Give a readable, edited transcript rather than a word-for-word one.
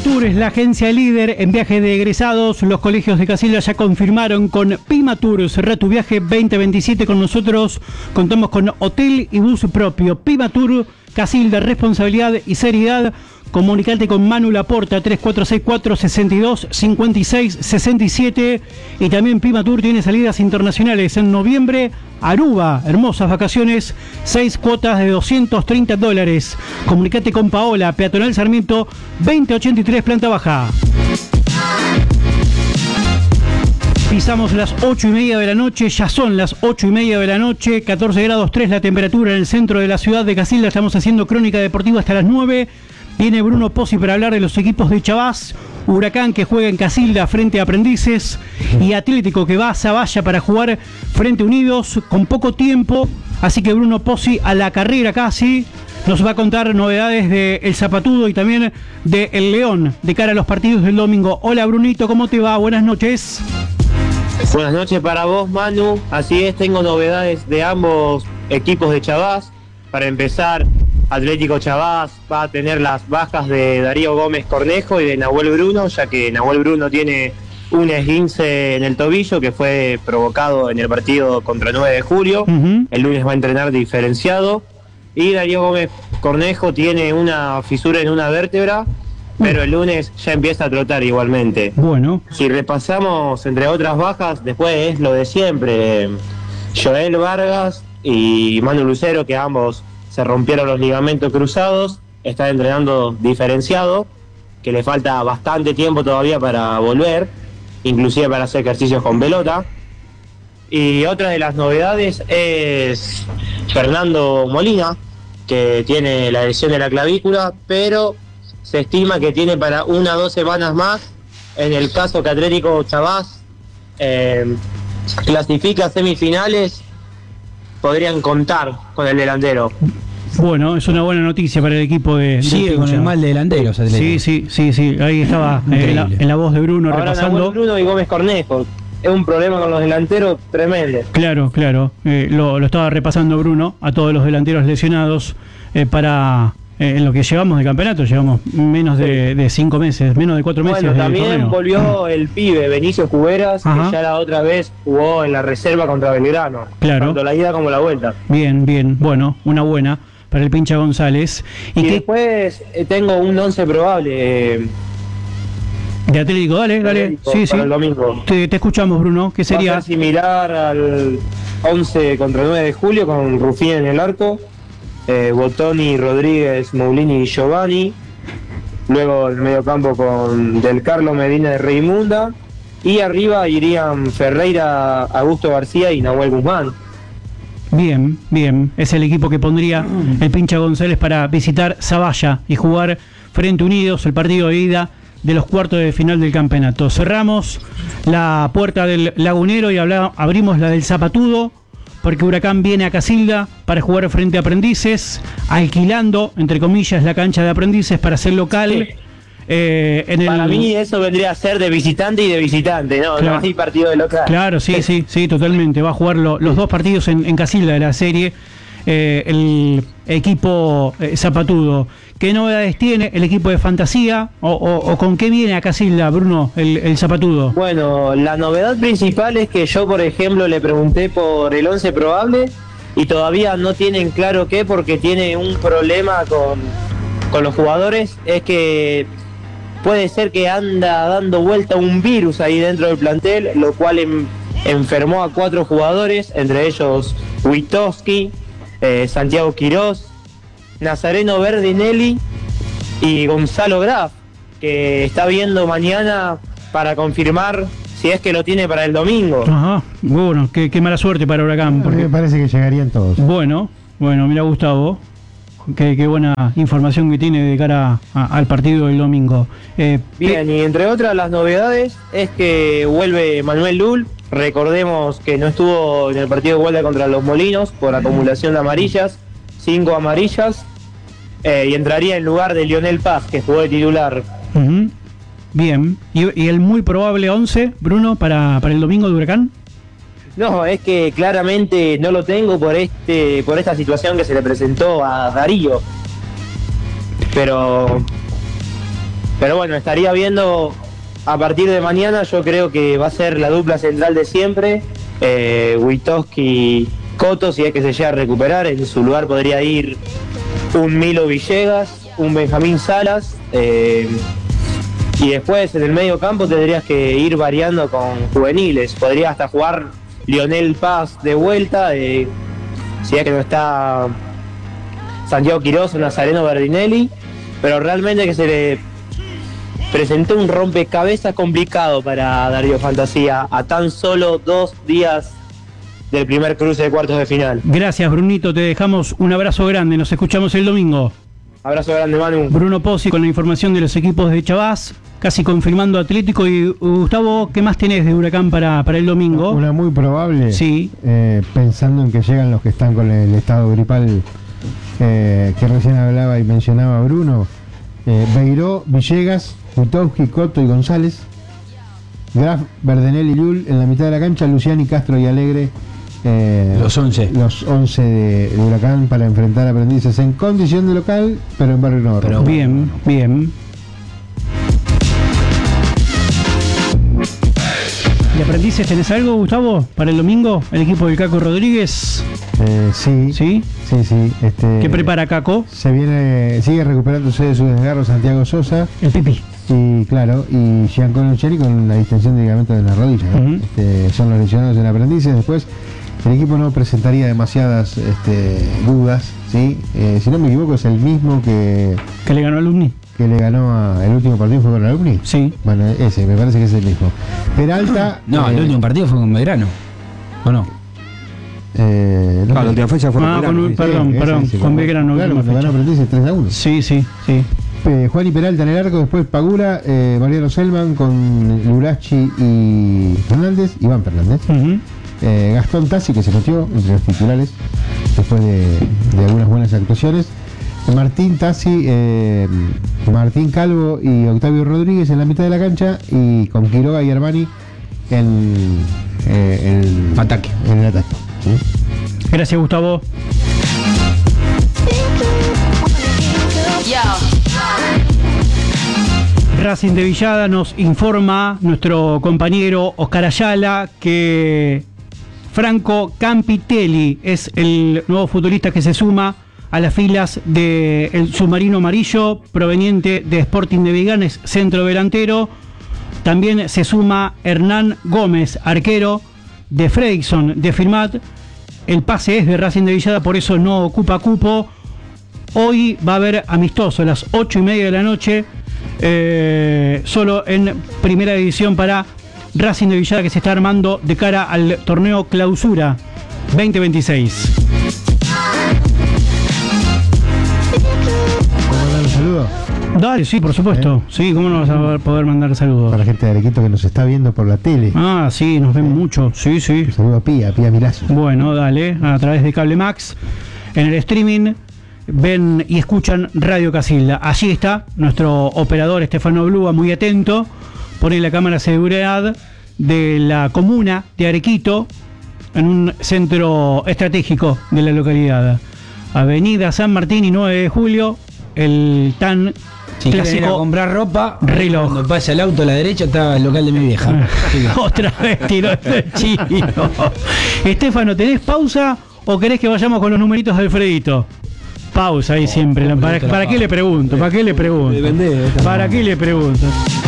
Pimatur es la agencia líder en viajes de egresados. Los colegios de Casilda ya confirmaron con Pimatur. Cerrá tu viaje 2027 con nosotros. Contamos con hotel y bus propio. Pimatur, Casilda, responsabilidad y seriedad. Comunicate con Manu Laporta, 3464-6256-67. Y también Pimatur tiene salidas internacionales en noviembre. Aruba, hermosas vacaciones, 6 cuotas de $230. Comunicate con Paola, Peatonal Sarmiento, 2083, planta baja. Pisamos las 8:30 de la noche, ya son las 8:30 de la noche, 14 grados 3 la temperatura en el centro de la ciudad de Casilda. Estamos haciendo crónica deportiva hasta las 9. Viene Bruno Pozzi para hablar de los equipos de Chavás, Huracán que juega en Casilda frente a Aprendices y Atlético que va a Zavalla para jugar frente a Unidos con poco tiempo. Así que Bruno Pozzi a la carrera casi nos va a contar novedades de El Zapatudo y también de El León de cara a los partidos del domingo. Hola Brunito, ¿cómo te va? Buenas noches. Buenas noches para vos, Manu. Así es, tengo novedades de ambos equipos de Chavás. Para empezar, Atlético Chavás va a tener las bajas de Darío Gómez Cornejo y de Nahuel Bruno, ya que Nahuel Bruno tiene un esguince en el tobillo que fue provocado en el partido contra 9 de julio. El lunes va a entrenar diferenciado. Y Darío Gómez Cornejo tiene una fisura en una vértebra, pero el lunes ya empieza a trotar igualmente. Bueno. Si repasamos, entre otras bajas, después es lo de siempre. Joel Vargas y Manu Lucero, que ambos se rompieron los ligamentos cruzados, está entrenando diferenciado, que le falta bastante tiempo todavía para volver, inclusive para hacer ejercicios con pelota. Y otra de las novedades es Fernando Molina, que tiene la lesión de la clavícula, pero se estima que tiene para 1 o 2 semanas más. En el caso que Atlético Chavás clasifica a semifinales, podrían contar con el delantero. Bueno, es una buena noticia para el equipo de sigue con el mal de delanteros. Sí, ahí estaba en la voz de Bruno. Ahora repasando. Bruno y Gómez Cornejo. Es un problema con los delanteros tremendo. Claro. Lo estaba repasando Bruno a todos los delanteros lesionados para en lo que llevamos de campeonato. Llevamos menos de 5 meses, menos de 4 meses. Bueno, también volvió el pibe Benicio Cuberas, que ya la otra vez jugó en la reserva contra Belgrano. Claro. Tanto la ida como la vuelta. Bien. Bueno, una buena para el Pincha González. Y después tengo un 11 probable. De Atlético, dale. Sí. Para el domingo. Te escuchamos, Bruno. ¿Qué sería? Va a ser similar al 11 contra 9 de julio, con Rufín en el arco, Bottoni, Rodríguez, Moulini y Giovanni. Luego el mediocampo con Del Carlo, Medina de Reimunda. Y arriba irían Ferreira, Augusto García y Nahuel Guzmán. Bien. Es el equipo que pondría el Pincha González para visitar Zavalla y jugar frente a Unidos el partido de ida de los cuartos de final del campeonato. Cerramos la puerta del Lagunero y abrimos la del Zapatudo, porque Huracán viene a Casilda para jugar frente a Aprendices, alquilando, entre comillas, la cancha de Aprendices para ser local. Para mí eso vendría a ser de visitante y de visitante, ¿no? Claro. No así partido de local. Claro, sí, totalmente. Va a jugar los dos partidos en Casilda de la serie. El equipo Zapatudo. ¿Qué novedades tiene el equipo de Fantasía? ¿O con qué viene a Casilda, Bruno, el Zapatudo? Bueno, la novedad principal es que yo, por ejemplo, le pregunté por el 11 probable y todavía no tienen claro qué, porque tiene un problema con los jugadores. Es que puede ser que anda dando vuelta un virus ahí dentro del plantel, lo cual enfermó a 4 jugadores, entre ellos Witowski, Santiago Quirós, Nazareno Verdinelli y Gonzalo Graf, que está viendo mañana para confirmar si es que lo tiene para el domingo. Ajá, bueno, qué mala suerte para Huracán. Porque me parece que llegarían todos. Bueno, mira Gustavo, qué buena información que tiene de cara al partido del domingo. Bien, y entre otras las novedades es que vuelve Manuel Lul. Recordemos que no estuvo en el partido de vuelta contra los Molinos por acumulación de amarillas, 5 amarillas, y entraría en lugar de Lionel Paz, que jugó de titular. Bien, ¿y el muy probable 11, Bruno, para el domingo de Huracán? No, es que claramente no lo tengo por esta situación que se le presentó a Darío. Pero Pero bueno, estaría viendo a partir de mañana. Yo creo que va a ser la dupla central de siempre, Witkowski-Coto, si es que se llega a recuperar. En su lugar podría ir un Milo Villegas, un Benjamín Salas, y después en el medio campo tendrías que ir variando con juveniles. Podría hasta jugar Lionel Paz de vuelta, si es que no está Santiago Quiroz o Nazareno Berdinelli, pero realmente que se le presentó un rompecabezas complicado para Darío Fantasía a tan solo 2 días del primer cruce de cuartos de final. Gracias, Brunito, te dejamos un abrazo grande, nos escuchamos el domingo. Abrazo grande, Manu. Bruno Pozzi con la información de los equipos de Chabás, casi confirmando Atlético. Y Gustavo, ¿qué más tenés de Huracán para el domingo? Una muy probable, sí. Pensando en que llegan los que están con el estado gripal que recién hablaba y mencionaba Bruno. Beiró, Villegas, Witkowski, Coto y González, Graf, Verdenel y Llull en la mitad de la cancha, Luciani, Castro y Alegre, los 11 de Huracán para enfrentar a Aprendices en condición de local, pero en Barrio Nuevo. Bien. ¿De Aprendices tenés algo, Gustavo, para el domingo? ¿El equipo del Caco Rodríguez? Sí. ¿Sí? Sí. ¿Qué prepara Caco? Sigue recuperándose de su desgarro Santiago Sosa. El Pipi. Y claro, y Giancarlo Luciani con la distensión de ligamento de la rodilla, ¿no? Uh-huh. Son los lesionados en Aprendices. Después, el equipo no presentaría demasiadas dudas, ¿sí? Si no me equivoco, es el mismo que le ganó al Alumni. Que le ganó el último partido fue con el Alumni. Sí. Bueno, ese, me parece que es el mismo. Peralta. No, el último partido fue con Belgrano. ¿O no? La última fecha fue con Perdón, con Belgrano. Claro, cuando ganó Aprendices 3-1. Sí. Juan y Peralta en el arco, después Pagura, Mariano Selman con Lurachi y Iván Fernández. Uh-huh. Gastón Tassi, que se metió entre los titulares después de algunas buenas actuaciones. Martín Tassi, Martín Calvo y Octavio Rodríguez en la mitad de la cancha, y con Quiroga y Armani en el ataque. ¿Sí? Gracias, Gustavo. Racing de Villada nos informa nuestro compañero Oscar Ayala que Franco Campitelli es el nuevo futbolista que se suma a las filas del submarino amarillo proveniente de Sporting de Viganes, centro delantero. También se suma Hernán Gómez, arquero de Fredrickson de Firmat. El pase es de Racing de Villada, por eso no ocupa cupo. Hoy va a haber amistoso a las 8:30 de la noche, solo en primera división para Racing de Villada, que se está armando de cara al torneo Clausura 2026. ¿Puedo mandar un saludo? Dale, sí, por supuesto. Sí, ¿cómo no vas a poder mandar saludos? Para la gente de Arequito que nos está viendo por la tele. Ah, sí, nos ven mucho. Sí. Un saludo a Pía Milazzo. Bueno, dale, a través de Cable Max. En el streaming ven y escuchan Radio Casilda. Allí está nuestro operador Estefano Blúa, muy atento. Pone la cámara de seguridad de la comuna de Arequito, en un centro estratégico de la localidad. Avenida San Martín y 9 de Julio, el tan si clásico a comprar ropa, reloj. Cuando pasa el auto a la derecha está el local de mi vieja. Otra vez tiró este chino. Estefano, ¿tenés pausa o querés que vayamos con los numeritos de Alfredito? Pausa ahí siempre. ¿Para qué le pregunto? ¿Para qué le pregunto?